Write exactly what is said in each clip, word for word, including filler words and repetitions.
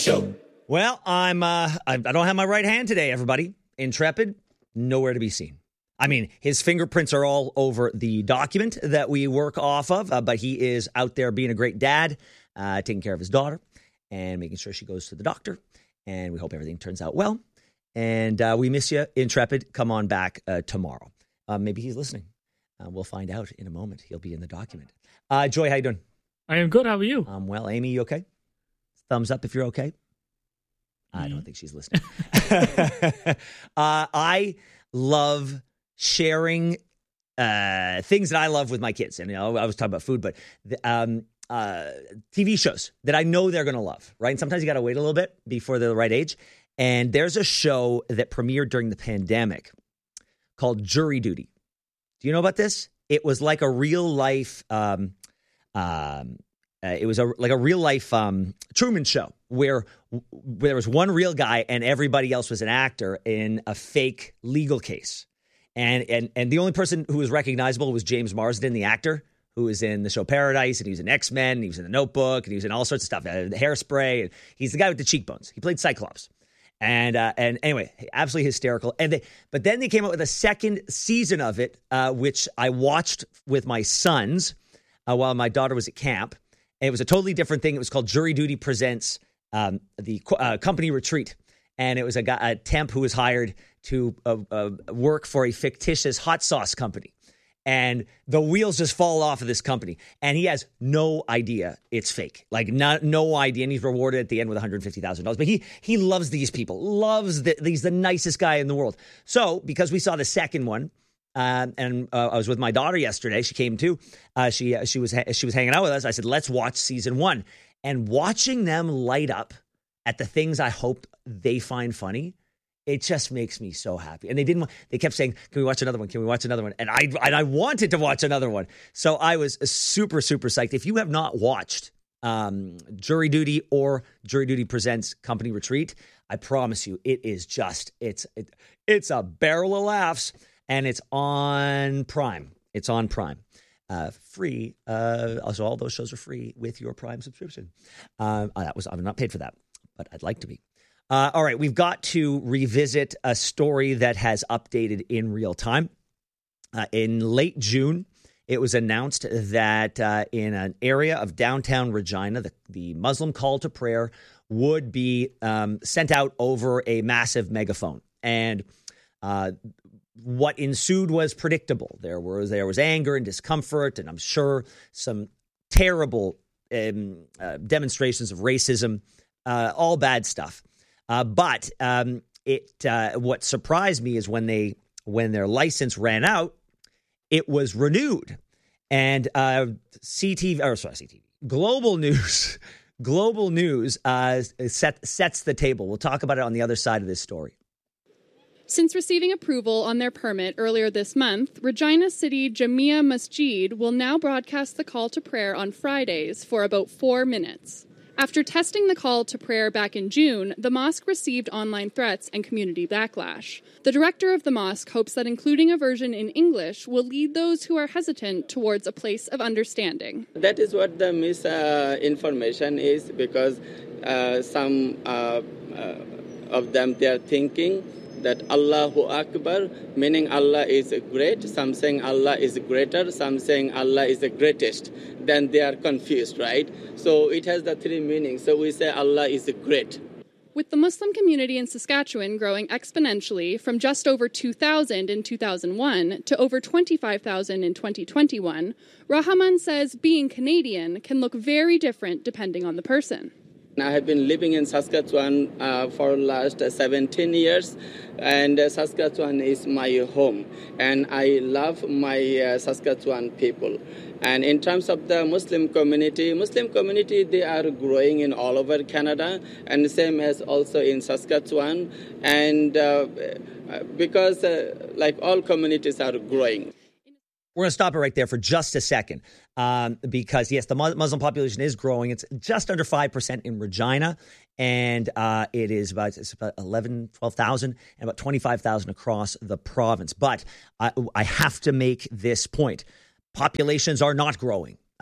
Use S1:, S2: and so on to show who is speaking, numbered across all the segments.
S1: Show.
S2: Well, I'm, uh, I I don't have my right hand today, everybody. Intrepid, nowhere to be seen. I mean, his fingerprints are all over the document that we work off of, uh, but he is out there being a great dad, uh, taking care of his daughter and making sure she goes to the doctor. And we hope everything turns out well. And uh, we miss you, Intrepid. Come on back uh, tomorrow. Uh, maybe he's listening. Uh, we'll find out in a moment. He'll be in the document. Uh, Joy, how you doing?
S3: I am good. How are you?
S2: Um, well, Amy, you okay? Thumbs up if you're okay. I don't think she's listening. uh, I love sharing uh, things that I love with my kids. And, you know, I was talking about food, but the, um, uh, T V shows that I know they're going to love, right? And sometimes you got to wait a little bit before they're the right age. And there's a show that premiered during the pandemic called Jury Duty. Do you know about this? It was like a real life, um, um, uh, it was a, like a real life um, Truman Show where, where there was one real guy and everybody else was an actor in a fake legal case. And, and, and the only person who was recognizable was James Marsden, the actor, who was in the show Paradise, and he was in X-Men, and he was in The Notebook, and he was in all sorts of stuff, uh, the Hairspray. And he's the guy with the cheekbones. He played Cyclops. And uh, and anyway, absolutely hysterical. And they, but then they came out with a second season of it, uh, which I watched with my sons uh, while my daughter was at camp. And it was a totally different thing. It was called Jury Duty Presents um, the uh, Company Retreat. And it was a, guy, a temp who was hired to uh, uh, work for a fictitious hot sauce company. And the wheels just fall off of this company. And he has no idea it's fake. Like, not, no idea. And he's rewarded at the end with one hundred fifty thousand dollars. But he he loves these people, loves the, he's the nicest guy in the world. So, because we saw the second one, uh, and uh, I was with my daughter yesterday. She came too. Uh, she, uh, she, was, she was hanging out with us. I said, let's watch season one. And watching them light up at the things I hope they find funny, it just makes me so happy. And they didn't. They kept saying, "Can we watch another one? Can we watch another one?" And I and I wanted to watch another one. So I was super super psyched. If you have not watched um, Jury Duty or Jury Duty Presents Company Retreat, I promise you, it is just it's it, it's a barrel of laughs, and it's on Prime. It's on Prime, uh, free. Uh, also, all those shows are free with your Prime subscription. Uh, that was I'm not paid for that, but I'd like to be. Uh, all right, we've got to revisit a story that has updated in real time. Uh, in late June, it was announced that uh, in an area of downtown Regina, the, the Muslim call to prayer would be um, sent out over a massive megaphone. And uh, what ensued was predictable. There was, there was anger and discomfort, and I'm sure some terrible um, uh, demonstrations of racism, uh, all bad stuff. Uh, but um, it uh, what surprised me is when they when their license ran out, it was renewed, and uh, C T V or sorry C T V Global News Global News uh, set, sets the table. We'll talk about it on the other side of this story.
S4: Since receiving approval on their permit earlier this month, Regina City Jamia Masjid will now broadcast the call to prayer on Fridays for about four minutes. After testing the call to prayer back in June, the mosque received online threats and community backlash. The director of the mosque hopes that including a version in English will lead those who are hesitant towards a place of understanding.
S5: That is what the misinformation is, because uh, some uh, uh, of them, they are thinking that Allahu Akbar, meaning Allah is great. Some saying Allah is greater, some saying Allah is the greatest. Then they are confused, right? So it has the three meanings. So we say Allah is great.
S4: With the Muslim community in Saskatchewan growing exponentially from just over two thousand in two thousand one to over twenty-five thousand in twenty twenty-one, Rahman says being Canadian can look very different depending on the person.
S5: I have been living in Saskatchewan uh, for the last uh, seventeen years, and uh, Saskatchewan is my home, and I love my uh, Saskatchewan people. And in terms of the Muslim community, Muslim community, they are growing in all over Canada, and the same as also in Saskatchewan, and uh, because uh, like all communities are growing.
S2: We're going to stop it right there for just a second um, because, yes, the Muslim population is growing. It's just under five percent in Regina, and uh, it is about, it's about eleven, twelve thousand and about twenty-five thousand across the province. But I, I have to make this point. Populations are not growing.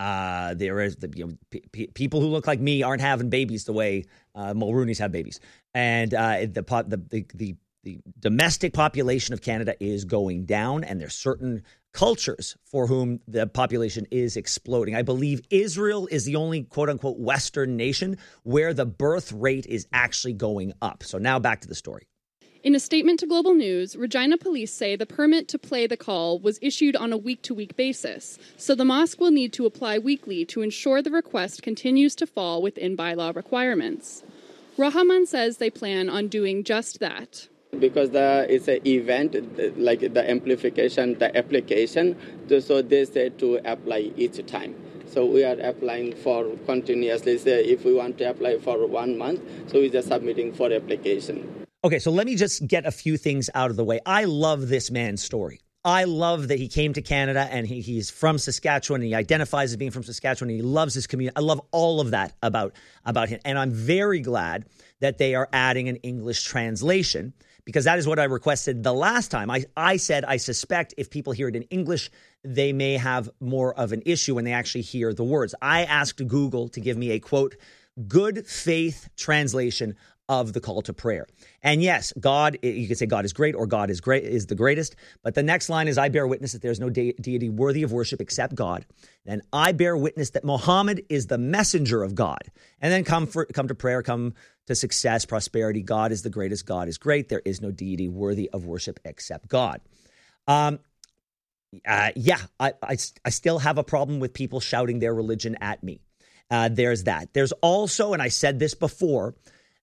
S2: Uh, there is the you know, p- p- people who look like me aren't having babies the way uh, Mulrooney's have babies, and uh, the, po- the the the the domestic population of Canada is going down, and there's certain cultures for whom the population is exploding. I believe Israel is the only quote unquote Western nation where the birth rate is actually going up. So now back to the story.
S4: In a statement to Global News, Regina police say the permit to play the call was issued on a week-to-week basis, so the mosque will need to apply weekly to ensure the request continues to fall within bylaw requirements. Rahman says they plan on doing just that.
S5: Because the, it's an event, like the amplification, the application, so they say to apply each time. So we are applying for continuously. Say if we want to apply for one month, so we're just submitting for application.
S2: Okay, so let me just get a few things out of the way. I love this man's story. I love that he came to Canada and he, he's from Saskatchewan and he identifies as being from Saskatchewan and he loves his community. I love all of that about, about him. And I'm very glad that they are adding an English translation because that is what I requested the last time. I, I said I suspect if people hear it in English, they may have more of an issue when they actually hear the words. I asked Google to give me a, quote, good faith translation of the call to prayer. And yes, God, you could say God is great or God is great is the greatest. But the next line is, I bear witness that there's no de- deity worthy of worship except God. Then I bear witness that Muhammad is the messenger of God. And then come for, come to prayer, come to success, prosperity. God is the greatest. God is great. There is no deity worthy of worship except God. Um, uh, yeah, I, I, I still have a problem with people shouting their religion at me. Uh, there's that. There's also, and I said this before,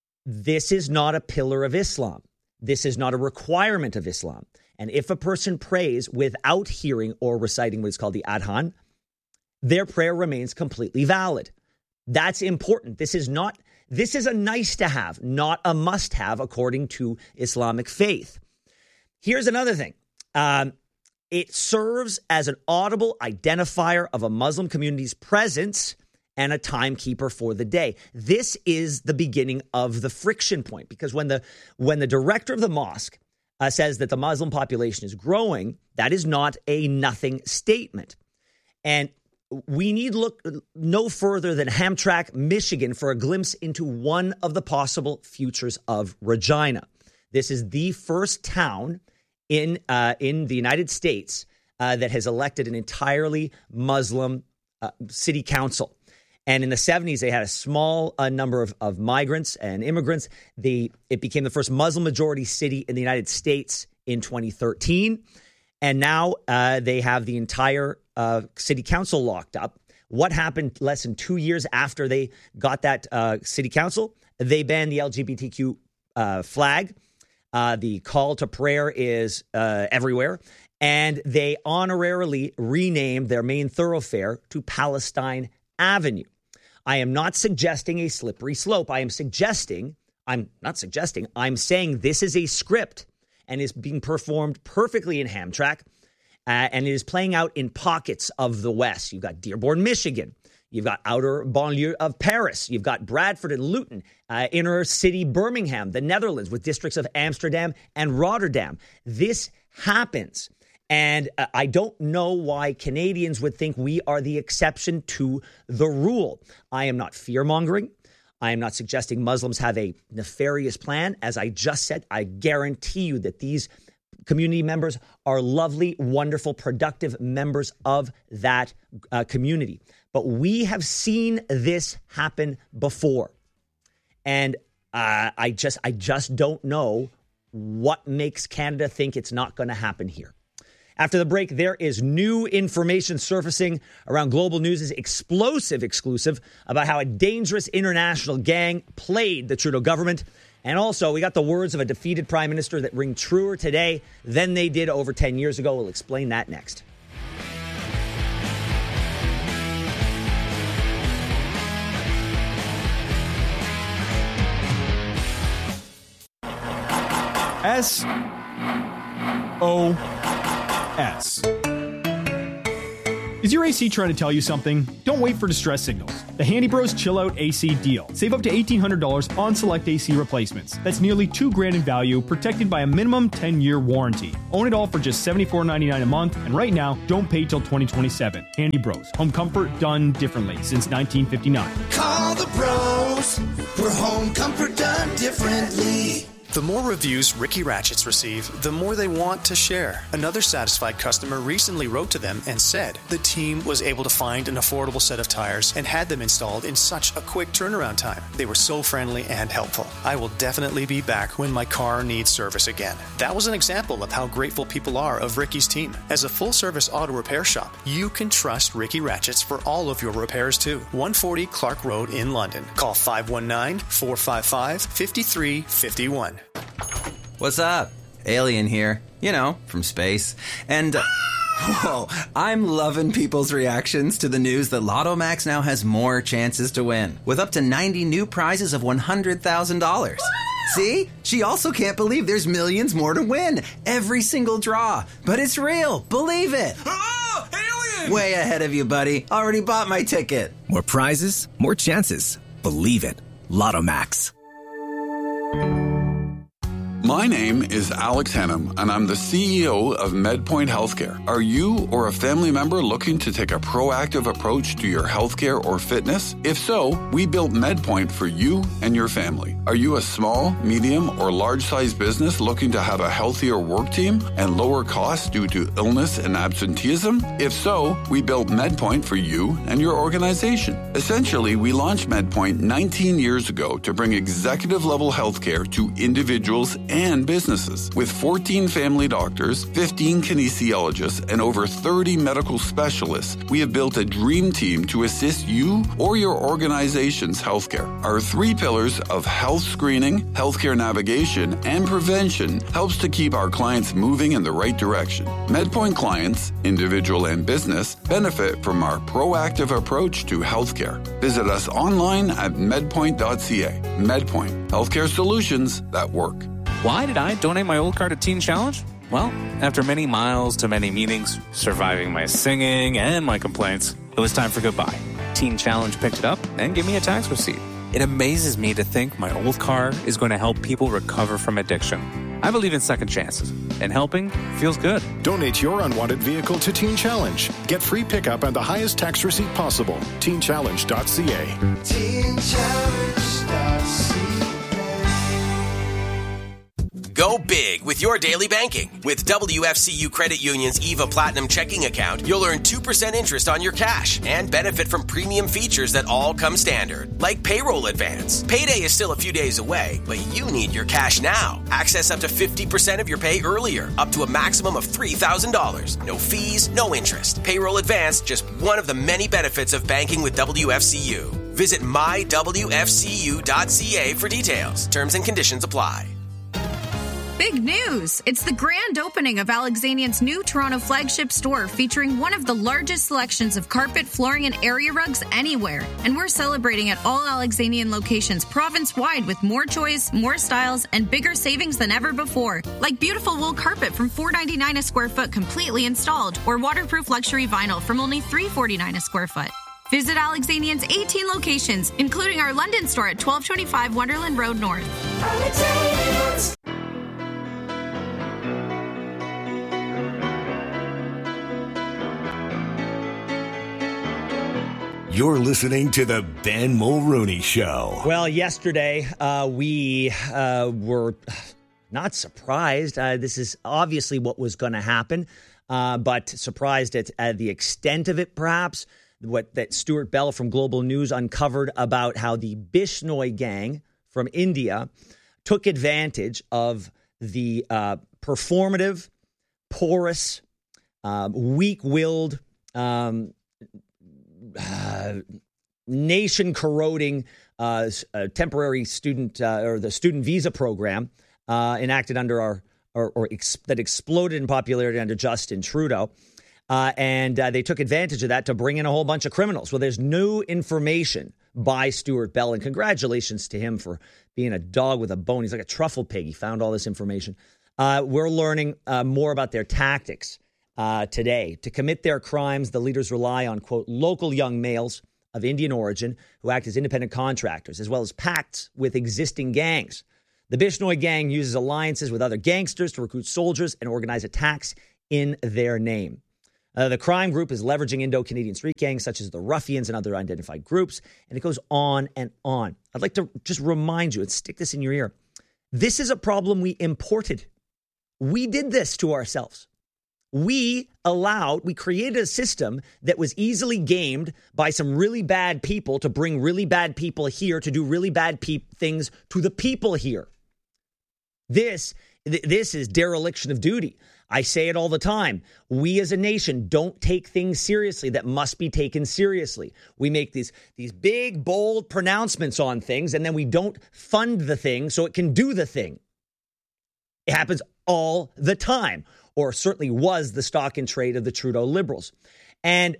S2: this is not a pillar of Islam. This is not a requirement of Islam. And if a person prays without hearing or reciting what is called the Adhan, their prayer remains completely valid. That's important. This is not, this is a nice to have, not a must have according to Islamic faith. Here's another thing. Um, it serves as an audible identifier of a Muslim community's presence and a timekeeper for the day. This is the beginning of the friction point, because when the when the director of the mosque uh, says that the Muslim population is growing, that is not a nothing statement. And we need look no further than Hamtramck, Michigan, for a glimpse into one of the possible futures of Regina. This is the first town in uh, in the United States uh, that has elected an entirely Muslim uh, city council. And in the seventies, they had a small uh, number of, of migrants and immigrants. The, it became the first Muslim-majority city in the United States in twenty thirteen. And now uh, they have the entire uh, city council locked up. What happened less than two years after they got that uh, city council? They banned the L G B T Q uh, flag. Uh, the call to prayer is uh, everywhere. And they honorarily renamed their main thoroughfare to Palestine Avenue. I am not suggesting a slippery slope. I am suggesting, I'm not suggesting, I'm saying this is a script and is being performed perfectly in Hamtramck, uh, and it is playing out in pockets of the West. You've got Dearborn, Michigan. You've got outer banlieue of Paris. You've got Bradford and Luton, uh, inner city Birmingham, the Netherlands, with districts of Amsterdam and Rotterdam. This happens. And uh, I don't know why Canadians would think we are the exception to the rule. I am not fear-mongering. I am not suggesting Muslims have a nefarious plan. As I just said, I guarantee you that these community members are lovely, wonderful, productive members of that uh, community. But we have seen this happen before. And uh, I just, I just don't know what makes Canada think it's not going to happen here. After the break, there is new information surfacing around Global News' explosive exclusive about how a dangerous international gang played the Trudeau government. And also, we got the words of a defeated prime minister that ring truer today than they did over ten years ago. We'll explain that next.
S1: S O S. Is your A C trying to tell you something? Don't wait for distress signals. The Handy Bros Chill Out A C deal. Save up to eighteen hundred dollars on select A C replacements. That's nearly two grand in value, protected by a minimum ten-year warranty. Own it all for just seventy-four ninety-nine a month, and right now, don't pay till twenty twenty-seven. Handy Bros. Home comfort done differently since nineteen fifty-nine.
S3: Call the bros for home comfort done differently.
S6: The more reviews Ricky Ratchets receive, the more they want to share. Another satisfied customer recently wrote to them and said the team was able to find an affordable set of tires and had them installed in such a quick turnaround time. They were so friendly and helpful. I will definitely be back when my car needs service again. That was an example of how grateful people are of Ricky's team. As a full-service auto repair shop, you can trust Ricky Ratchets for all of your repairs too. one forty Clark Road in London. Call five one nine, four five five, five three five one.
S7: What's up? Alien here. You know, from space. And, uh, whoa, I'm loving people's reactions to the news that Lotto Max now has more chances to win, with up to ninety new prizes of one hundred thousand dollars. See? She also can't believe there's millions more to win. Every single draw. But it's real. Believe it.
S8: Oh, alien!
S7: Way ahead of you, buddy. Already bought my ticket.
S8: More prizes, more chances. Believe it. Lotto Max.
S9: My name is Alex Hannum, and I'm the C E O of MedPoint Healthcare. Are you or a family member looking to take a proactive approach to your healthcare or fitness? If so, we built MedPoint for you and your family. Are you a small, medium, or large-sized business looking to have a healthier work team and lower costs due to illness and absenteeism? If so, we built MedPoint for you and your organization. Essentially, we launched MedPoint nineteen years ago to bring executive-level healthcare to individuals and businesses. With fourteen family doctors, fifteen kinesiologists, and over thirty medical specialists, we have built a dream team to assist you or your organization's healthcare. Our three pillars of health screening, healthcare navigation, and prevention helps to keep our clients moving in the right direction. MedPoint clients, individual and business, benefit from our proactive approach to healthcare. Visit us online at medpoint dot c a. MedPoint, healthcare solutions that work.
S10: Why did I donate my old car to Teen Challenge? Well, after many miles to many meetings, surviving my singing and my complaints, it was time for goodbye. Teen Challenge picked it up and gave me a tax receipt. It amazes me to think my old car is going to help people recover from addiction. I believe in second chances, and helping feels good.
S11: Donate your unwanted vehicle to Teen Challenge. Get free pickup and the highest tax receipt possible. teen challenge dot c a.
S3: teen challenge dot c a.
S12: Go big with your daily banking. With W F C U Credit Union's E V A Platinum checking account, you'll earn two percent interest on your cash and benefit from premium features that all come standard, like payroll advance. Payday is still a few days away, but you need your cash now. Access up to fifty percent of your pay earlier, up to a maximum of three thousand dollars. No fees, no interest. Payroll advance, just one of the many benefits of banking with W F C U. Visit my w f c u dot c a for details. Terms and conditions apply.
S13: Big news! It's the grand opening of Alexanian's new Toronto flagship store, featuring one of the largest selections of carpet, flooring, and area rugs anywhere. And we're celebrating at all Alexanian locations province-wide with more choice, more styles, and bigger savings than ever before. Like beautiful wool carpet from four dollars and ninety-nine cents a square foot completely installed, or waterproof luxury vinyl from only three dollars and forty-nine cents a square foot. Visit Alexanian's eighteen locations, including our London store at twelve twenty-five Wonderland Road North. Alexanians.
S14: You're listening to the Ben Mulrooney Show.
S2: Well, yesterday uh, we uh, were not surprised. Uh, this is obviously what was going to happen, uh, but surprised at, at the extent of it, perhaps. What that Stuart Bell from Global News uncovered about how the Bishnoi gang from India took advantage of the uh, performative, porous, uh, weak-willed, um, Uh, nation-corroding uh, uh, temporary student uh, or the student visa program uh, enacted under our or, or ex- that exploded in popularity under Justin Trudeau, uh, and uh, they took advantage of that to bring in a whole bunch of criminals. Well, there's new information by Stuart Bell, and congratulations to him for being a dog with a bone. He's like a truffle pig. He found all this information. Uh, we're learning uh, more about their tactics. uh, today. To commit their crimes, the leaders rely on, quote, local young males of Indian origin who act as independent contractors, as well as pacts with existing gangs. The Bishnoi gang uses alliances with other gangsters to recruit soldiers and organize attacks in their name. Uh, the crime group is leveraging Indo-Canadian street gangs such as the Ruffians and other identified groups, and it goes on and on. I'd like to just remind you and stick this in your ear. This is a problem we imported. We did this to ourselves. We allowed, we created a system that was easily gamed by some really bad people to bring really bad people here to do really bad pe- things to the people here. This, th- this is dereliction of duty. I say it all the time. We as a nation don't take things seriously that must be taken seriously. We make these, these big, bold pronouncements on things, and then we don't fund the thing so it can do the thing. It happens all the time, or certainly was the stock and trade of the Trudeau Liberals. And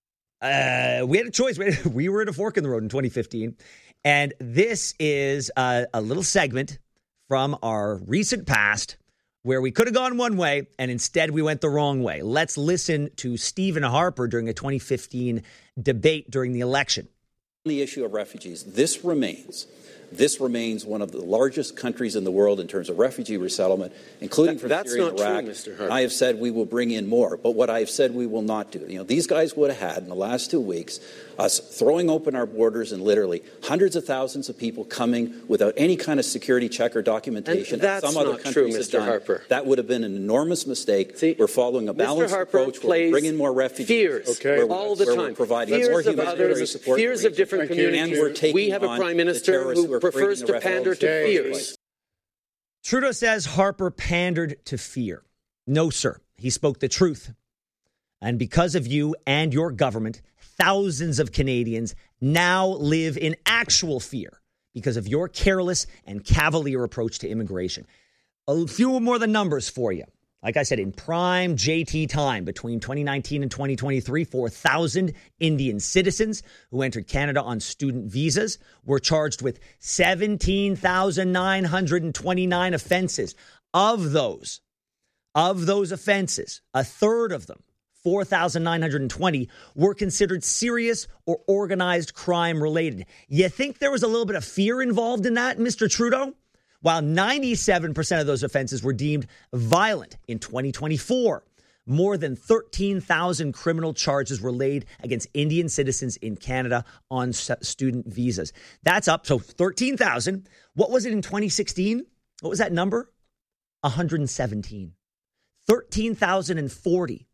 S2: uh, we had a choice. We, had, we were at a fork in the road in twenty fifteen. And this is a, a little segment from our recent past where we could have gone one way and instead we went the wrong way. Let's listen to Stephen Harper during a twenty fifteen debate during the election.
S15: The issue of refugees, this remains. This remains one of the largest countries in the world in terms of refugee resettlement, including from
S16: That's
S15: Syria and
S16: not
S15: Iraq.
S16: true, Mister Harper.
S15: I have said we will bring in more, but what I have said we will not do. You know, these guys would have had in the last two weeks us throwing open our borders and literally hundreds of thousands of people coming without any kind of security check or documentation.
S16: And that's
S15: some other
S16: not
S15: countries
S16: true,
S15: have
S16: Mister
S15: done.
S16: Harper.
S15: That would have been an enormous mistake.
S16: See,
S15: we're following a balanced
S16: Mister Harper
S15: approach. We're bringing more refugees.
S16: Fears
S15: okay.
S16: all the
S15: where
S16: time.
S15: We're providing
S16: fears
S15: more
S16: of
S15: humanitarian
S16: others,
S15: support.
S16: fears of different communities.
S15: And we're taking
S16: we have a
S15: on
S16: prime
S15: the
S16: minister
S15: terrorists
S16: who
S15: are
S16: prefers
S15: bringing
S16: to
S15: the
S16: pander to
S15: refugees.
S16: fears.
S2: Trudeau says Harper pandered to fear. No, sir. He spoke the truth. And because of you and your government, thousands of Canadians now live in actual fear because of your careless and cavalier approach to immigration. A few more than numbers for you. Like I said, in prime J T time between twenty nineteen and twenty twenty-three, four thousand Indian citizens who entered Canada on student visas were charged with seventeen thousand nine hundred twenty-nine offenses. Of those, of those offenses, a third of them, four thousand nine hundred twenty, were considered serious or organized crime related. You think there was a little bit of fear involved in that, Mister Trudeau? While ninety-seven percent of those offenses were deemed violent in twenty twenty-four, more than thirteen thousand criminal charges were laid against Indian citizens in Canada on student visas. That's up. So thirteen thousand. What was it in twenty sixteen? What was that number? one hundred seventeen. thirteen thousand forty.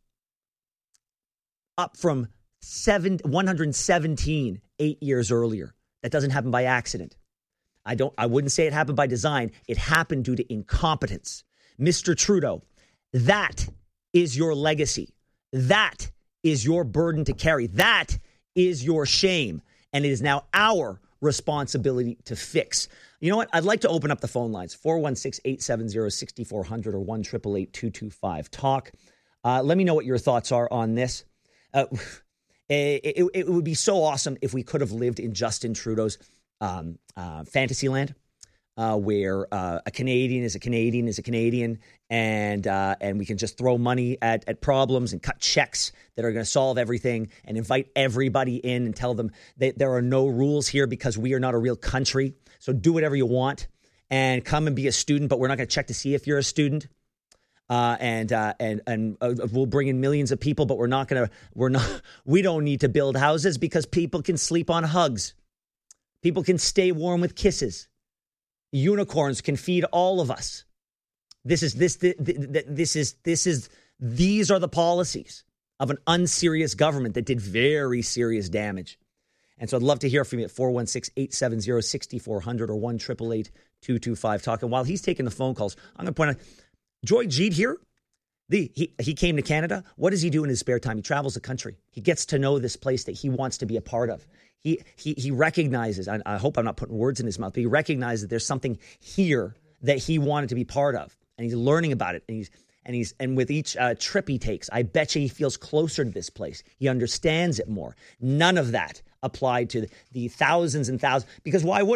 S2: Up from seven, one hundred seventeen eight years earlier. That doesn't happen by accident. I don't. I wouldn't say it happened by design. It happened due to incompetence. Mister Trudeau, that is your legacy. That is your burden to carry. That is your shame. And it is now our responsibility to fix. You know what? I'd like to open up the phone lines. four one six, eight seven zero, six four zero zero or one eight eight eight, two two five, talk. Uh, let me know what your thoughts are on this. Uh, it, it, it would be so awesome if we could have lived in Justin Trudeau's Um, uh, Fantasyland, uh, where uh, a Canadian is a Canadian is a Canadian, and uh, and we can just throw money at, at problems and cut checks that are going to solve everything and invite everybody in and tell them that there are no rules here because we are not a real country. So do whatever you want and come and be a student, but we're not going to check to see if you're a student. Uh, and uh, and and uh, we'll bring in millions of people, but we're not going to. We're not. We don't need to build houses because people can sleep on hugs. People can stay warm with kisses. Unicorns can feed all of us. This is this this, this is this is these are the policies of an unserious government that did very serious damage. And so I'd love to hear from you at four one six, eight seven zero, six four zero zero or one eight eight eight, two two five talk. And while he's taking the phone calls, I'm going to point out Joy Jeet here. The, he, he came to Canada. What does he do in his spare time? He travels the country. He gets to know this place that he wants to be a part of. He he he recognizes, I, I hope I'm not putting words in his mouth, but he recognizes that there's something here that he wanted to be part of. And he's learning about it. And he's and he's and with each uh, trip he takes, I bet you he feels closer to this place. He understands it more. None of that applied to the thousands and thousands. Because why would it?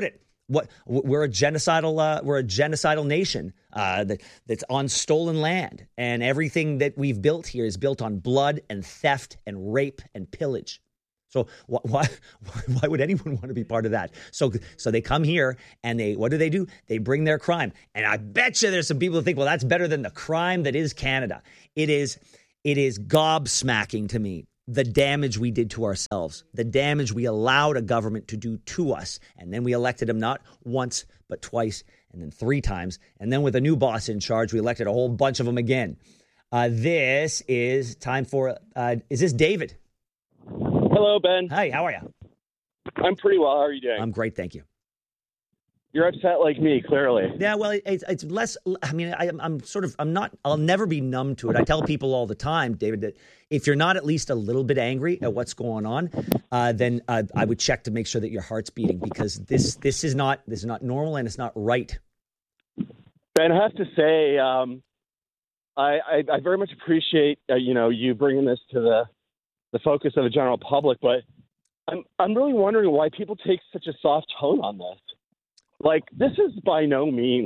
S2: What we're a genocidal uh, we're a genocidal nation uh, that that's on stolen land, and everything that we've built here is built on blood and theft and rape and pillage. So why why, why would anyone want to be part of that? So so they come here and they what do they do? They bring their crime, and I bet you there's some people who think, well, that's better than the crime that is Canada. It is it is gobsmacking to me. The damage we did to ourselves, the damage we allowed a government to do to us. And then we elected them not once, but twice, and then three times. And then with a new boss in charge, we elected a whole bunch of them again. Uh, this is time for, uh, is this David?
S16: Hello, Ben.
S2: Hi, how are you?
S16: I'm pretty well. How are you doing?
S2: I'm great, thank you.
S16: You're upset like me, clearly.
S2: Yeah, well, it's, it's less, I mean, I, I'm sort of, I'm not, I'll never be numb to it. I tell people all the time, David, that if you're not at least a little bit angry at what's going on, uh, then uh, I would check to make sure that your heart's beating, because this this is not, this is not normal and it's not right.
S16: Ben, I have to say, um, I, I, I very much appreciate, uh, you know, you bringing this to the, the focus of the general public, but I'm, I'm really wondering why people take such a soft tone on this. Like, this is by no means,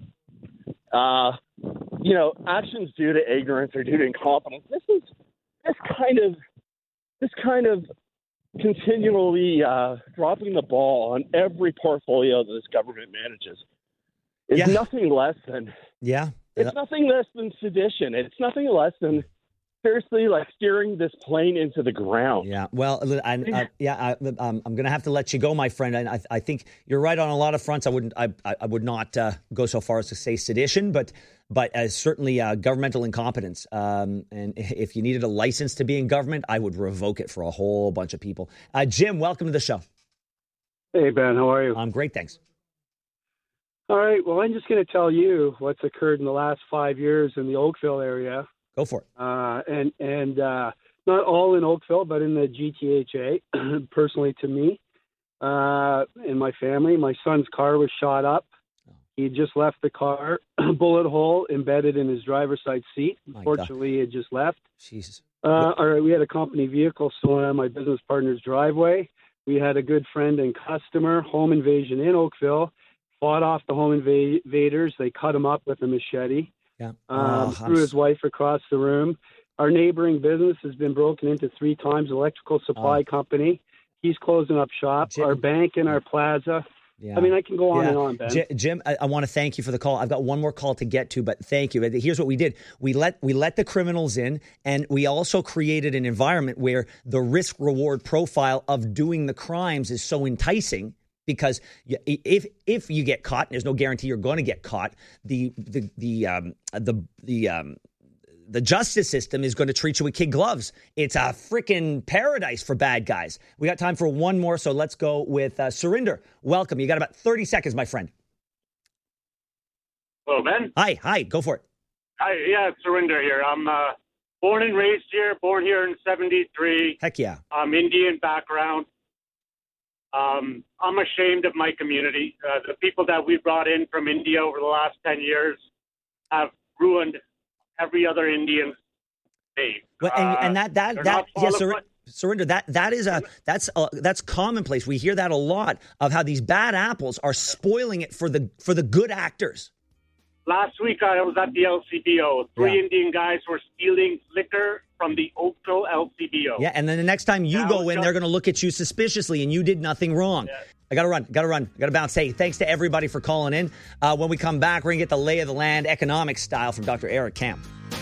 S16: uh, you know, actions due to ignorance or due to incompetence. This is this kind of, this kind of continually uh, dropping the ball on every portfolio that this government manages is
S2: yeah.
S16: nothing less than,
S2: yeah,
S16: it's yeah. nothing less than sedition. It's nothing less than seriously like steering this plane into the ground.
S2: Yeah, well, I, I, yeah, I, um, I'm going to have to let you go, my friend. I, I think you're right on a lot of fronts. I wouldn't, I, I would not uh, go so far as to say sedition, but, but uh, certainly uh, governmental incompetence. Um, and if you needed a license to be in government, I would revoke it for a whole bunch of people. Uh, Jim, welcome to the show.
S17: Hey, Ben, how are you?
S2: I'm great, thanks.
S17: All right, well, I'm just going to tell you what's occurred in the last five years in the Oakville area.
S2: Go for it.
S17: Uh, and and uh, not all in Oakville, but in the G T H A, personally to me uh, and my family. My son's car was shot up. He just left the car, bullet hole embedded in his driver's side seat.
S2: My
S17: Unfortunately,
S2: God.
S17: it just left.
S2: Jesus.
S17: Uh, all right, we had a company vehicle stolen on my business partner's driveway. We had a good friend and customer, home invasion in Oakville, fought off the home inv- invaders. They cut him up with a machete.
S2: Yeah.
S17: Um,
S2: Oh,
S17: threw his wife across the room. Our neighboring business has been broken into three times. Electrical supply
S2: Oh.
S17: company. He's closing up shop.
S2: Jim-
S17: Our bank in our plaza.
S2: Yeah.
S17: I mean, I can go on
S2: Yeah.
S17: and on, Ben.
S2: J- Jim, I, I want to thank you for the call. I've got one more call to get to, but thank you. Here's what we did: we let we let the criminals in, and we also created an environment where the risk reward profile of doing the crimes is so enticing. Because if if you get caught, and there's no guarantee you're going to get caught, the the the um, the the um, the justice system is going to treat you with kid gloves. It's a freaking paradise for bad guys. We got time for one more, so let's go with uh, Surinder. Welcome. You got about thirty seconds, my friend.
S18: Hello, Ben.
S2: Hi, hi. Go for it.
S18: Hi, yeah, it's Surinder here. I'm uh, born and raised here. Born here in seventy-three.
S2: Heck yeah.
S18: I'm Indian background. Um, I'm ashamed of my community. Uh, the people that we brought in from India over the last ten years have ruined every other Indian's day.
S2: Well, and, and that that
S18: they're
S2: that
S18: not
S2: yeah,
S18: qualified.
S2: Sur- Surinder, that that is a that's a, that's commonplace. We hear that a lot of how these bad apples are spoiling it for the for the good actors.
S18: Last week I was at the L C B O. Three
S2: Yeah.
S18: Indian guys were stealing liquor from the Oakville L C B O.
S2: Yeah, and then the next time you
S18: Now
S2: go
S18: it's
S2: in,
S18: just-
S2: they're going to look at you suspiciously, and you did nothing wrong. I got to run, got to run, got to bounce. Hey, thanks to everybody for calling in. Uh, when we come back, we're going to get the lay of the land economic style from Doctor Eric Camp.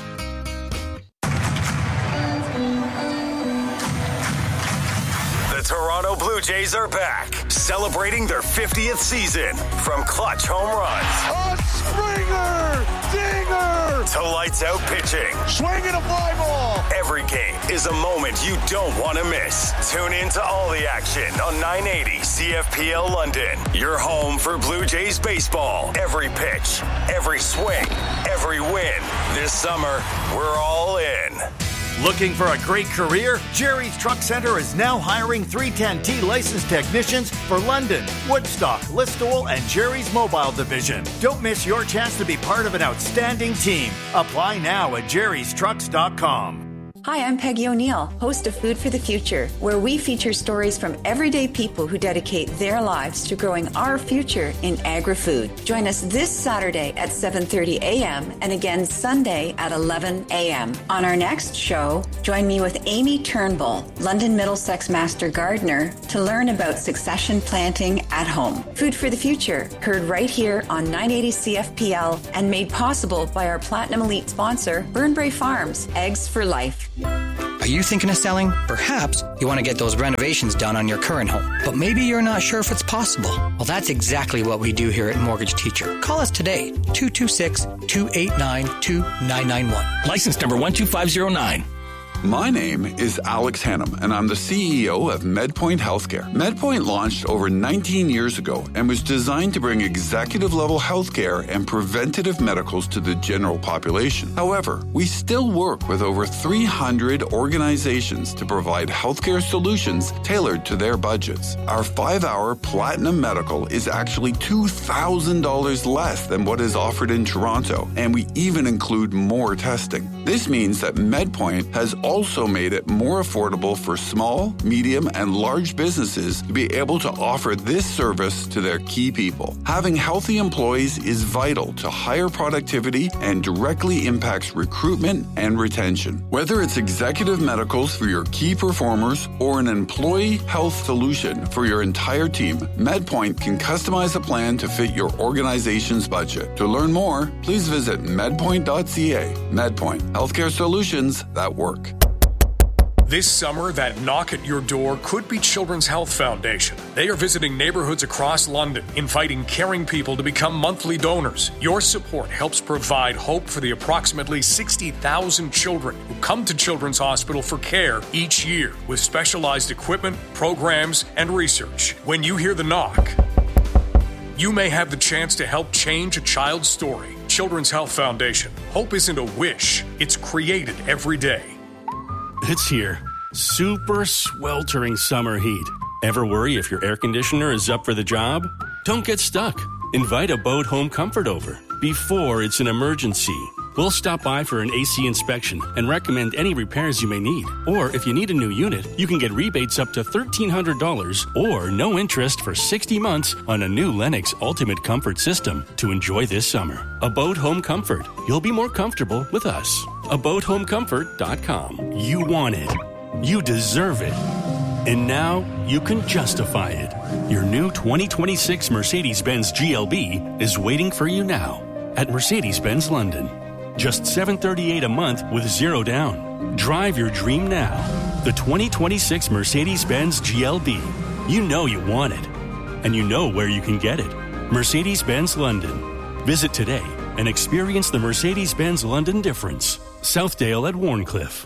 S19: The Toronto Blue Jays are back, celebrating their fiftieth season. From clutch home runs,
S3: A Springer! Dinger!
S19: to lights out pitching.
S3: Swinging a fly ball!
S19: Every game is a moment you don't want to miss. Tune in to all the action on nine eighty C F P L London. Your home for Blue Jays baseball. Every pitch, every swing, every win. This summer, we're all in.
S20: Looking for a great career? Jerry's Truck Center is now hiring three ten T licensed technicians for London, Woodstock, Listowel, and Jerry's Mobile Division. Don't miss your chance to be part of an outstanding team. Apply now at jerrys trucks dot com.
S21: Hi, I'm Peggy O'Neill, host of Food for the Future, where we feature stories from everyday people who dedicate their lives to growing our future in agri-food. Join us this Saturday at seven thirty a.m. and again Sunday at eleven a.m. On our next show, join me with Amy Turnbull, London Middlesex Master Gardener, to learn about succession planting at home. Food for the Future, heard right here on nine eighty C F P L and made possible by our Platinum Elite sponsor, Burnbrae Farms, Eggs for Life.
S22: Are you thinking of selling? Perhaps you want to get those renovations done on your current home, but maybe you're not sure if it's possible. Well, that's exactly what we do here at Mortgage Teacher. Call us today, two two six, two eight nine, two nine nine one.
S8: License number one two five zero nine.
S9: My name is Alex Hannum, and I'm the C E O of MedPoint Healthcare. MedPoint launched over nineteen years ago and was designed to bring executive-level healthcare and preventative medicals to the general population. However, we still work with over three hundred organizations to provide healthcare solutions tailored to their budgets. Our five-hour Platinum Medical is actually two thousand dollars less than what is offered in Toronto, and we even include more testing. This means that MedPoint has also made it more affordable for small, medium, and large businesses to be able to offer this service to their key people. Having healthy employees is vital to higher productivity and directly impacts recruitment and retention. Whether it's executive medicals for your key performers or an employee health solution for your entire team, MedPoint can customize a plan to fit your organization's budget. To learn more, please visit medpoint dot c a. MedPoint, healthcare solutions that work.
S23: This summer, that knock at your door could be Children's Health Foundation. They are visiting neighborhoods across London, inviting caring people to become monthly donors. Your support helps provide hope for the approximately sixty thousand children who come to Children's Hospital for care each year, with specialized equipment, programs, and research. When you hear the knock, you may have the chance to help change a child's story. Children's Health Foundation. Hope isn't a wish, it's created every day.
S24: It's here. Super sweltering summer heat. Ever worry if your air conditioner is up for the job? Don't get stuck. Invite a Abode Home Comfort over before it's an emergency. We'll stop by for an A C inspection and recommend any repairs you may need. Or if you need a new unit, you can get rebates up to thirteen hundred dollars or no interest for sixty months on a new Lennox Ultimate Comfort System to enjoy this summer. Abode Home Comfort. You'll be more comfortable with us. abode home comfort dot com. You want it. You deserve it. And now you can justify it. Your new twenty twenty-six Mercedes-Benz G L B is waiting for you now at Mercedes-Benz London. Just seven hundred thirty-eight dollars a month with zero down. Drive your dream now. The twenty twenty-six Mercedes-Benz G L B. You know you want it. And you know where you can get it. Mercedes-Benz London. Visit today and experience the Mercedes-Benz London difference. Southdale at Warncliffe.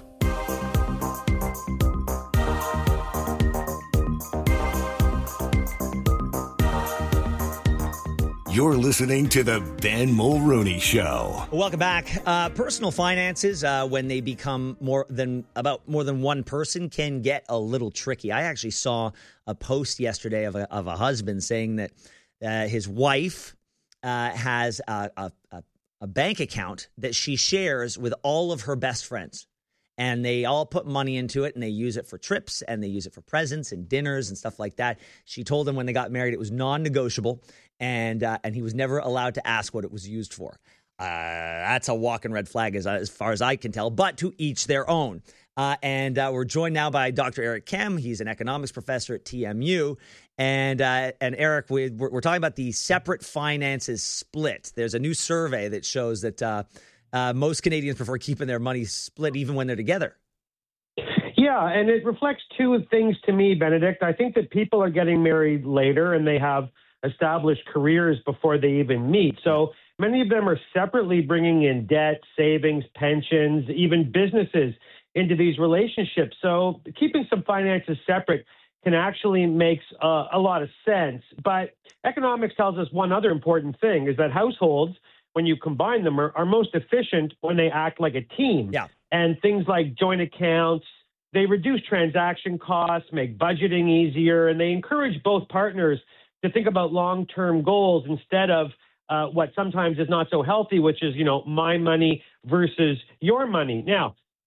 S14: You're listening to the Ben Mulrooney Show.
S2: Welcome back. Uh, personal finances, uh, when they become more than about more than one person, can get a little tricky. I actually saw a post yesterday of a, of a husband saying that uh, his wife uh, has a, a, a, a bank account that she shares with all of her best friends. And they all put money into it, and they use it for trips, and they use it for presents and dinners and stuff like that. She told him when they got married it was non-negotiable, and uh, and he was never allowed to ask what it was used for. Uh, that's a walking red flag as, as far as I can tell, but to each their own. Uh, and uh, we're joined now by Doctor Eric Kem. He's an economics professor at T M U. And uh, and Eric, we, we're, we're talking about the separate finances split. There's a new survey that shows that uh, uh, most Canadians prefer keeping their money split even when they're together.
S25: Yeah, and it reflects two things to me, Benedict. I think that people are getting married later and they have established careers before they even meet. So many of them are separately bringing in debt, savings, pensions, even businesses into these relationships. So keeping some finances separate can actually makes uh, a lot of sense. But economics tells us one other important thing is that households, when you combine them, are, are most efficient when they act like a team.
S2: Yeah.
S25: And things like joint accounts, they reduce transaction costs, make budgeting easier, and they encourage both partners to think about long-term goals instead of uh, what sometimes is not so healthy, which is, you know, my money versus your money. Now,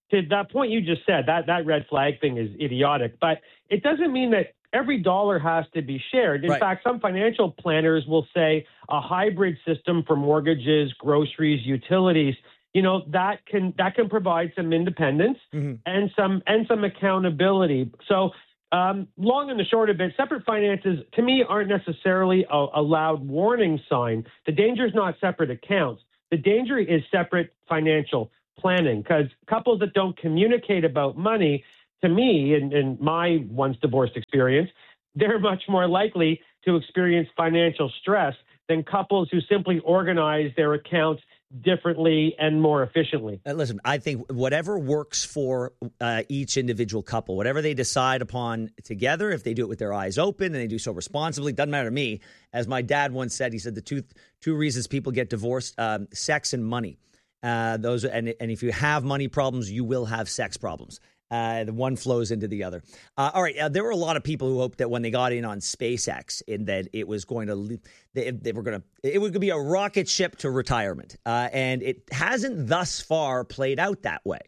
S25: to that point you just said, that, that red flag thing is idiotic. But it doesn't mean that every dollar has to be shared. In
S2: Right.
S25: fact, some financial planners will say a hybrid system for mortgages, groceries, utilities, you know, that can that can provide some independence
S2: Mm-hmm.
S25: and some and some accountability. So um, long and the short of it, separate finances to me aren't necessarily a, a loud warning sign. The danger is not separate accounts. The danger is separate financial planning, because couples that don't communicate about money, to me, in, in my once divorced experience, they're much more likely to experience financial stress than couples who simply organize their accounts differently and more efficiently.
S2: Uh, listen, I think whatever works for uh, each individual couple, whatever they decide upon together, if they do it with their eyes open and they do so responsibly, doesn't matter to me. As my dad once said, he said the two two reasons people get divorced: um, sex and money. Uh, those and and if you have money problems, you will have sex problems. Uh, the one flows into the other. Uh, all right. Uh, there were a lot of people who hoped that when they got in on SpaceX, in that it was going to, they, they were going to, it would be a rocket ship to retirement. Uh, and it hasn't thus far played out that way.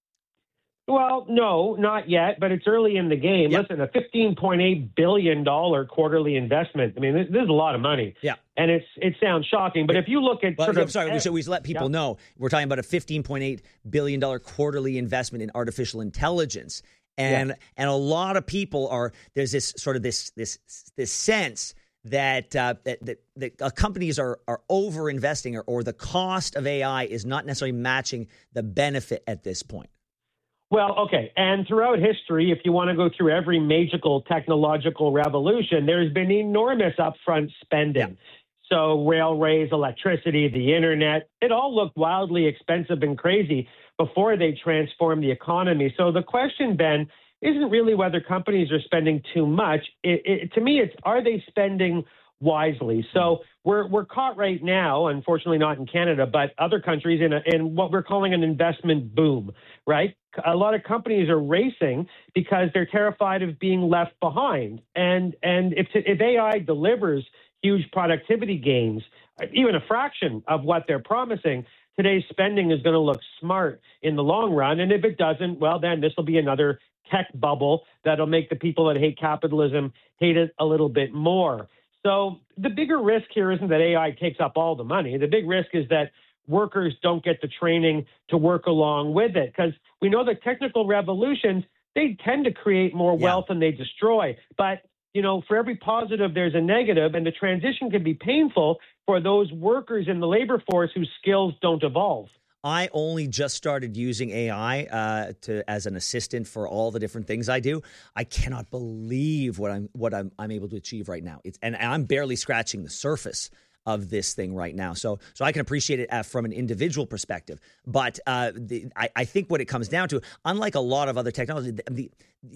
S25: Well, no, not yet, but it's early in the game.
S2: Yep.
S25: Listen, a fifteen point eight billion dollars quarterly investment. I mean, this, this is a lot of money.
S2: Yeah.
S25: And it's it sounds shocking, but if you look at
S2: Well,
S25: sort
S2: I'm
S25: of,
S2: sorry, we should, we should let people
S25: yeah.
S2: know we're talking about a fifteen point eight billion dollars quarterly investment in artificial intelligence. And
S25: Yeah.
S2: and a lot of people are, there's this sort of this this this sense that uh, that, that, that uh, companies are are over investing, or, or the cost of A I is not necessarily matching the benefit at this point.
S25: Well, okay. And throughout history, if you want to go through every magical technological revolution, there's been enormous upfront spending. So railways, electricity, the internet, it all looked wildly expensive and crazy before they transformed the economy. So the question, Ben, isn't really whether companies are spending too much. It, it, to me, it's are they spending wisely? So we're we're caught right now, unfortunately not in Canada, but other countries in, a, in what we're calling an investment boom, right? A lot of companies are racing because they're terrified of being left behind. And and if if A I delivers huge productivity gains, even a fraction of what they're promising, today's spending is going to look smart in the long run. And if it doesn't, well, then this will be another tech bubble that'll make the people that hate capitalism hate it a little bit more. So the bigger risk here isn't that A I takes up all the money. The big risk is that workers don't get the training to work along with it, because we know that technical revolutions, they tend to create more
S2: Yeah.
S25: wealth than they destroy. But, you know, for every positive, there's a negative, and the transition can be painful for those workers in the labor force whose skills don't evolve.
S2: I only just started using A I uh, to as an assistant for all the different things I do. I cannot believe what I'm what I'm, I'm able to achieve right now. It's and I'm barely scratching the surface of this thing right now. So so I can appreciate it uh, from an individual perspective. But uh, the, I, I think what it comes down to, unlike a lot of other technology, the the,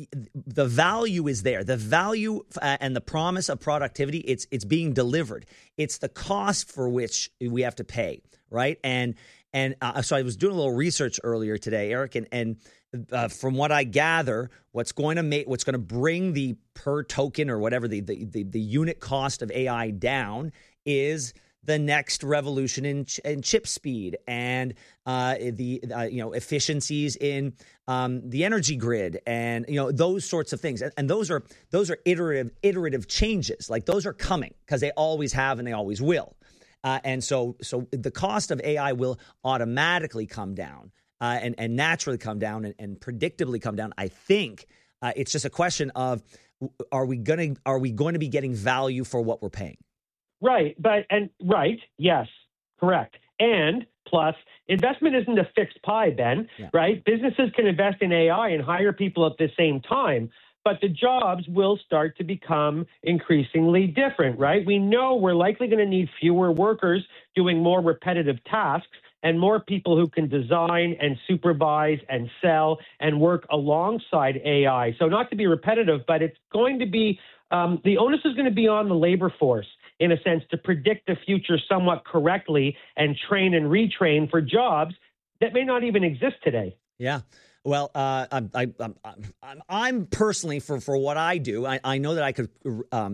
S2: the value is there. The value uh, and the promise of productivity, it's it's being delivered. It's the cost for which we have to pay, right? And And uh, so I was doing a little research earlier today, Eric, and, and uh, from what I gather, what's going to make what's going to bring the per token or whatever the the, the, the unit cost of A I down is the next revolution in, ch- in chip speed and uh, the uh, you know efficiencies in um, the energy grid and you know those sorts of things. And, and those are those are iterative iterative changes. Like those are coming because they always have and they always will. Uh, and so so the cost of A I will automatically come down uh, and, and naturally come down and, and predictably come down. I think uh, it's just a question of are we going to are we going to be getting value for what we're paying?
S25: Right. But and right. Yes. Correct. And plus, investment isn't a fixed pie, Ben,
S2: Yeah.
S25: right? Businesses can invest in A I and hire people at the same time, but the jobs will start to become increasingly different, right? We know we're likely going to need fewer workers doing more repetitive tasks and more people who can design and supervise and sell and work alongside A I. So not to be repetitive, but it's going to be, um, the onus is going to be on the labor force, in a sense, to predict the future somewhat correctly and train and retrain for jobs that may not even exist today.
S2: Yeah. Well, uh, I'm, I, I'm, I'm, I'm personally for, for what I do. I, I know that I could, um,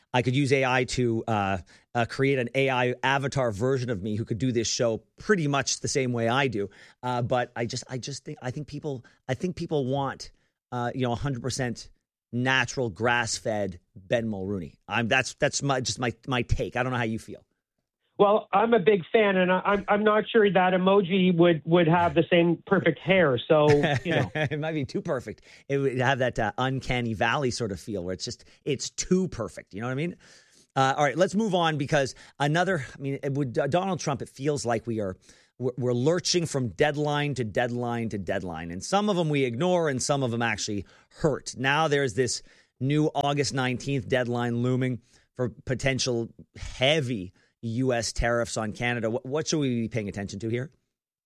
S2: I could use A I to uh, uh, create an A I avatar version of me who could do this show pretty much the same way I do. Uh, but I just, I just think, I think people, I think people want, uh, you know, one hundred percent natural, grass-fed Ben Mulrooney. I'm that's that's my just my my take. I don't know how you feel.
S25: Well, I'm a big fan, and I, I'm I'm not sure that emoji would, would have the same perfect hair. So, you know.
S2: It might be too perfect. It would have that uh, uncanny valley sort of feel where it's just, it's too perfect. You know what I mean? Uh, all right, let's move on because another, I mean, it would, uh, Donald Trump, it feels like we are, we're, we're lurching from deadline to deadline to deadline. And some of them we ignore and some of them actually hurt. Now there's this new August nineteenth deadline looming for potential heavy U S tariffs on Canada. What, what should we be paying attention to here?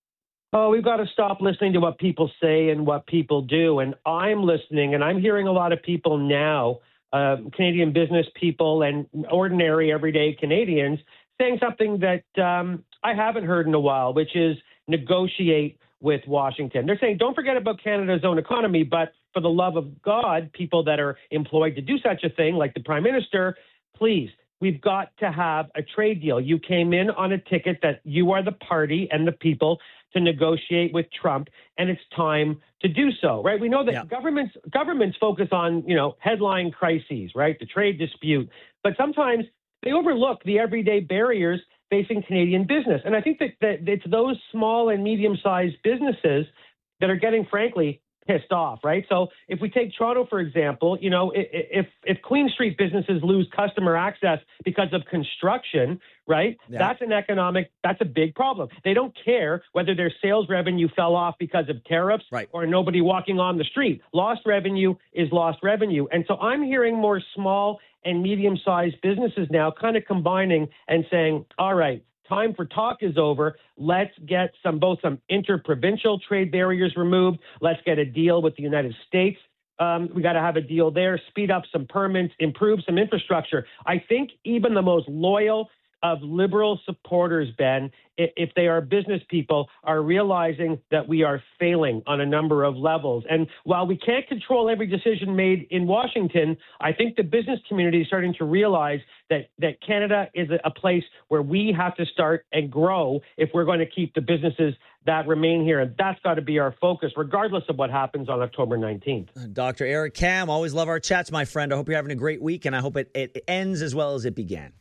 S25: Oh, we've got to stop listening to what people say and what people do. And I'm listening, and I'm hearing a lot of people now, uh, Canadian business people and ordinary, everyday Canadians, saying something that um, I haven't heard in a while, which is negotiate with Washington. They're saying, don't forget about Canada's own economy, but for the love of God, people that are employed to do such a thing, like the Prime Minister, please, we've got to have a trade deal. You came in on a ticket that you are the party and the people to negotiate with Trump, and it's time to do so, right? We know that yeah. governments governments focus on, you know, headline crises, right? The trade dispute, but sometimes they overlook the everyday barriers facing Canadian business. And I think that, that it's those small and medium-sized businesses that are getting, frankly, pissed off, right? So if we take Toronto, for example, you know, if if Queen Street businesses lose customer access because of construction, right, yeah. that's an economic, that's a big problem. They don't care whether their sales revenue fell off because of tariffs right. or nobody walking on the street. Lost revenue is lost revenue. And so I'm hearing more small and medium-sized businesses now kind of combining and saying, all right, time for talk is over. Let's get some both some interprovincial trade barriers removed. Let's get a deal with the United States. Um, we got to have a deal there, speed up some permits, improve some infrastructure. I think even the most loyal of liberal supporters, Ben, if they are business people, are realizing that we are failing on a number of levels. And while we can't control every decision made in Washington, I think the business community is starting to realize that, that Canada is a place where we have to start and grow if we're going to keep the businesses that remain here. And that's got to be our focus, regardless of what happens on October nineteenth.
S2: Doctor Eric Kam, always love our chats, my friend. I hope you're having a great week, and I hope it, it ends as well as it began.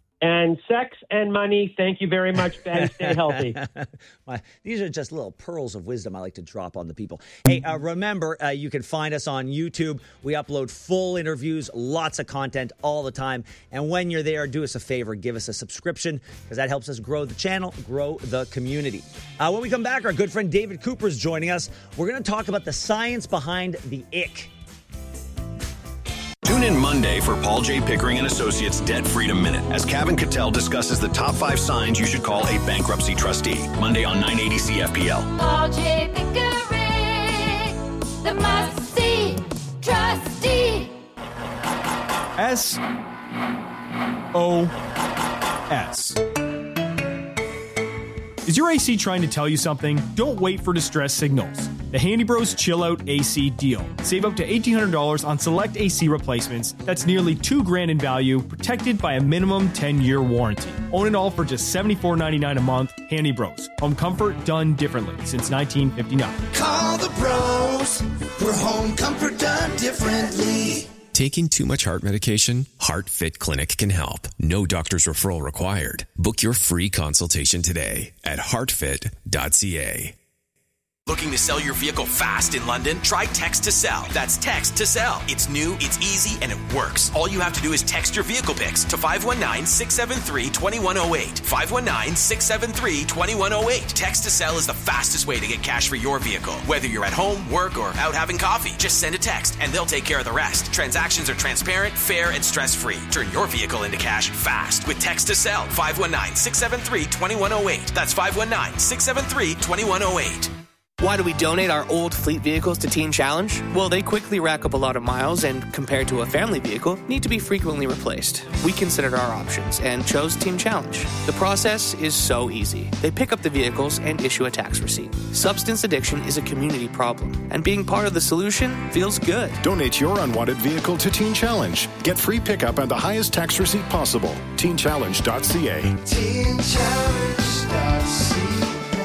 S25: And sex and money. Thank you very much, Ben. Stay healthy.
S2: My, these are just little pearls of wisdom I like to drop on the people. Hey, uh, remember, uh, you can find us on YouTube. We upload full interviews, lots of content all the time. And when you're there, do us a favor, give us a subscription, because that helps us grow the channel, grow the community. Uh, when we come back, our good friend David Cooper is joining us. We're going to talk about the science behind the ick.
S1: Tune in Monday for Paul J. Pickering and Associates Debt Freedom Minute as Kevin Cattell discusses the top five signs you should call a bankruptcy trustee. Monday on nine eighty C F P L.
S4: Paul J. Pickering, the must-see trustee.
S5: S O S. Is your A C trying to tell you something? Don't wait for distress signals. The Handy Bros Chill Out A C deal. Save up to eighteen hundred dollars on select A C replacements. That's nearly two grand in value, protected by a minimum ten-year warranty. Own it all for just seventy-four ninety-nine a month. Handy Bros. Home comfort done differently since nineteen fifty-nine.
S3: Call the bros for home comfort done differently.
S6: Taking too much heart medication? HeartFit Clinic can help. No doctor's referral required. Book your free consultation today at heart fit dot c a.
S12: Looking to sell your vehicle fast in London? Try Text to Sell. That's Text to Sell. It's new, it's easy, and it works. All you have to do is text your vehicle pics to five one nine, six seven three, two one zero eight. five one nine, six seven three, two one zero eight. Text to Sell is the fastest way to get cash for your vehicle. Whether you're at home, work, or out having coffee, just send a text and they'll take care of the rest. Transactions are transparent, fair, and stress-free. Turn your vehicle into cash fast with Text to Sell. five one nine, six seven three, two one zero eight. That's five one nine, six seven three, two one zero eight.
S7: Why do we donate our old fleet vehicles to Teen Challenge? Well, they quickly rack up a lot of miles and, compared to a family vehicle, need to be frequently replaced. We considered our options and chose Teen Challenge. The process is so easy. They pick up the vehicles and issue a tax receipt. Substance addiction is a community problem, and being part of the solution feels good.
S10: Donate your unwanted vehicle to Teen Challenge. Get free pickup and the highest tax receipt possible. teen challenge dot c a.
S3: teen challenge dot c a.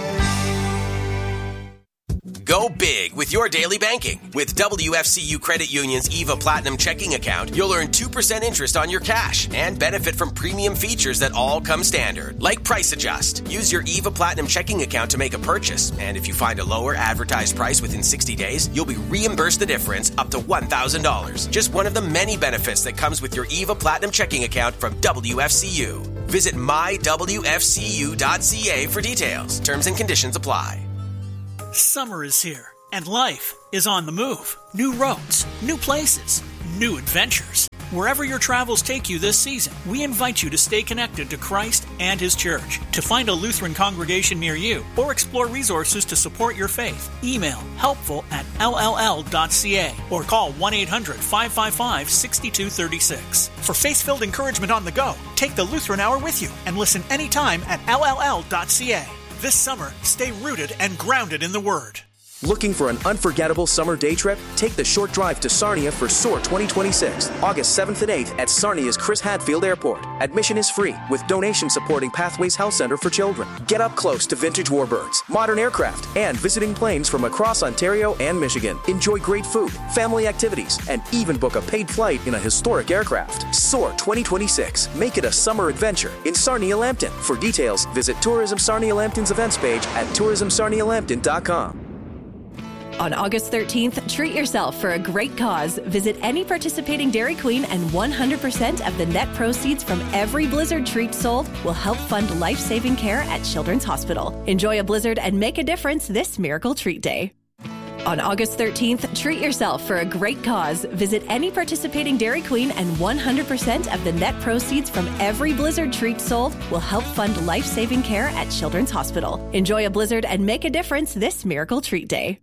S12: Go big with your daily banking. With W F C U Credit Union's EVA Platinum checking account, you'll earn two percent interest on your cash and benefit from premium features that all come standard, like Price Adjust. Use your EVA Platinum checking account to make a purchase, and if you find a lower advertised price within sixty days, you'll be reimbursed the difference up to one thousand dollars. Just one of the many benefits that comes with your EVA Platinum checking account from W F C U. Visit my w f c u dot c a for details. Terms and conditions apply.
S11: Summer is here, and life is on the move. New roads, new places, new adventures. Wherever your travels take you this season, we invite you to stay connected to Christ and His Church. To find a Lutheran congregation near you or explore resources to support your faith, email helpful at l l l dot c a or call one eight hundred five five five six two three six. For faith-filled encouragement on the go, take the Lutheran Hour with you and listen anytime at l l l dot c a. This summer, stay rooted and grounded in the Word.
S8: Looking for an unforgettable summer day trip? Take the short drive to Sarnia for Soar twenty twenty-six, August seventh and eighth at Sarnia's Chris Hadfield Airport. Admission is free, with donations supporting Pathways Health Center for Children. Get up close to vintage warbirds, modern aircraft, and visiting planes from across Ontario and Michigan. Enjoy great food, family activities, and even book a paid flight in a historic aircraft. Soar twenty twenty-six. Make it a summer adventure in Sarnia Lambton. For details, visit Tourism Sarnia Lambton's events page at tourism sarnia lambton dot com.
S13: On August thirteenth, treat yourself for a great cause. Visit any participating Dairy Queen and one hundred percent of the net proceeds from every Blizzard treat sold will help fund life-saving care at Children's Hospital. Enjoy a Blizzard and make a difference this Miracle Treat Day. On August thirteenth, treat yourself for a great cause. Visit any participating Dairy Queen and one hundred percent of the net proceeds from every Blizzard treat sold will help fund life-saving care at Children's Hospital. Enjoy a Blizzard and make a difference this Miracle Treat Day.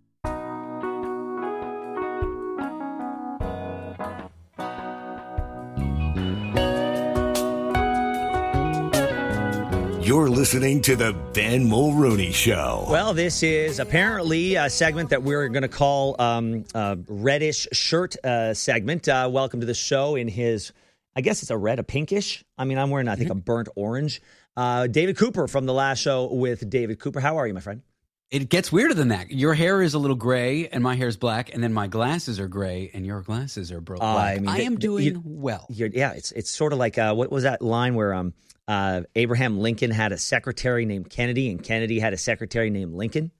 S14: You're listening to the Ben Mulrooney Show.
S2: Well, this is apparently a segment that we're going to call um, a reddish shirt uh, segment. Uh, welcome to the show in his, I guess it's a red, a pinkish. I mean, I'm wearing, I think, mm-hmm. a burnt orange. Uh, David Cooper from the last show with David Cooper. How are you, my friend?
S15: It gets weirder than that. Your hair is a little gray and my hair is black, and then my glasses are gray and your glasses are black. Uh, I, mean, I am the, doing you, well.
S2: Yeah, it's it's sort of like, uh, what was that line where um uh, Abraham Lincoln had a secretary named Kennedy and Kennedy had a secretary named Lincoln?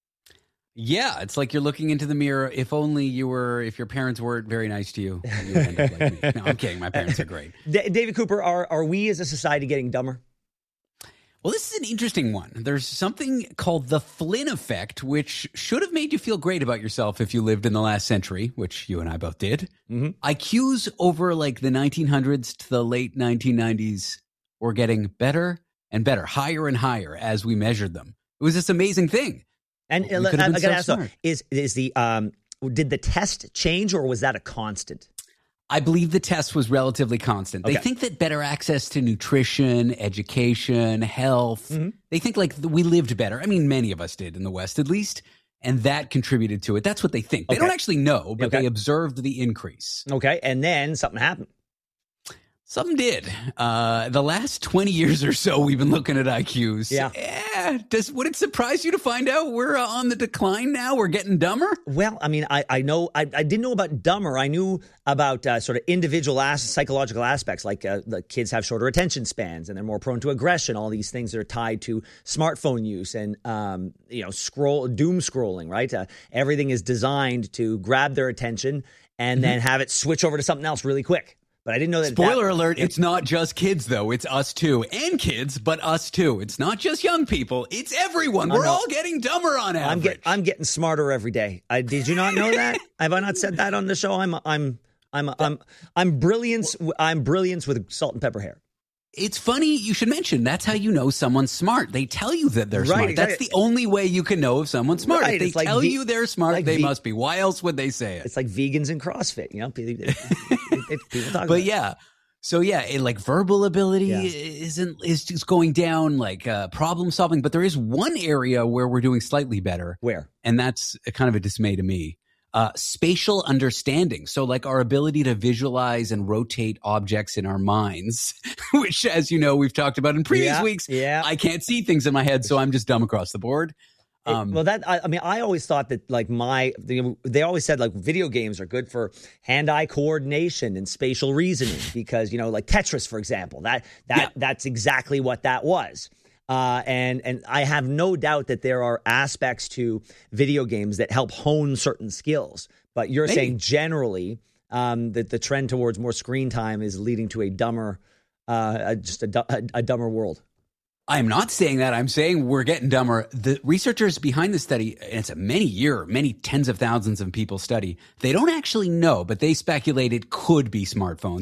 S15: Yeah, it's like you're looking into the mirror. If only you were, if your parents weren't very nice to you, you would end up like me. No, I'm kidding. My parents are great.
S2: D- David Cooper, are are we as a society getting dumber?
S15: Well, this is an interesting one. There's something called the Flynn effect, which should have made you feel great about yourself if you lived in the last century, which you and I both did. Mm-hmm. I Qs over like the nineteen hundreds to the late nineteen nineties were getting better and better, higher and higher as we measured them. It was this amazing thing.
S2: And I, I got to ask, though, is is the um, did the test change or was that a constant?
S15: I believe the test was relatively constant. They
S2: Okay.
S15: think that better access to nutrition, education, health,
S2: Mm-hmm.
S15: they think like we lived better. I mean, many of us did in the West at least, and that contributed to it. That's what they think. They
S2: Okay.
S15: don't actually know, but
S2: Okay.
S15: they observed the increase.
S2: Okay, and then something happened.
S15: Something did. Uh, the last twenty years or so, we've been looking at I Qs.
S2: Yeah.
S15: Eh, does, would it surprise you to find out we're uh, on the decline now? We're getting dumber?
S2: Well, I mean, I, I know, I, I didn't know about dumber. I knew about uh, sort of individual as- psychological aspects, like uh, the kids have shorter attention spans and they're more prone to aggression, all these things that are tied to smartphone use and, um, you know, scroll, doom scrolling, right? Uh, everything is designed to grab their attention and then have it switch over to something else really quick. But I didn't know that.
S15: Spoiler
S2: that,
S15: alert, it's not just kids, though. It's us, too. And kids, but us, too. It's not just young people. It's everyone. We're all getting dumber on average.
S2: I'm, get, I'm getting smarter every day. I, did you not know that? Have I not said that on the show? I'm I'm I'm I'm I'm brilliance. I'm brilliance with salt and pepper hair.
S15: It's funny you should mention that's how you know someone's smart. They tell you that they're
S2: Right,
S15: smart.
S2: exactly.
S15: That's the only way you can know if someone's smart.
S2: Right,
S15: If they
S2: it's like
S15: tell
S2: ve-
S15: you they're smart,
S2: like
S15: they
S2: ve-
S15: must be. Why else would they say it?
S2: It's like vegans and CrossFit. You know, people, people talk about
S15: But
S2: it.
S15: yeah. So yeah, it, like verbal ability
S2: Yeah.
S15: isn't is just going down, like uh, problem solving. But there is one area where we're doing slightly better.
S2: Where?
S15: And that's a kind of a dismay to me. Uh, spatial understanding. So like our ability to visualize and rotate objects in our minds, which, as you know, we've talked about in previous
S2: Yeah,
S15: weeks.
S2: yeah.
S15: I can't see things in my head, so I'm just dumb across the board.
S2: It-
S15: Um,
S2: well, that I, I mean, I always thought that like my the, they always said like video games are good for hand-eye coordination and spatial reasoning because you know like Tetris, for example, that that
S15: Yeah.
S2: that's exactly what that was. Uh, and and I have no doubt that there are aspects to video games that help hone certain skills. But you're
S15: Maybe.
S2: saying generally um, that the trend towards more screen time is leading to a dumber, uh, a, just a, du- a, a dumber world.
S15: I'm not saying that. I'm saying we're getting dumber. The researchers behind the study, and it's a many year, many tens of thousands of people study, they don't actually know, but they speculate it could be smartphones.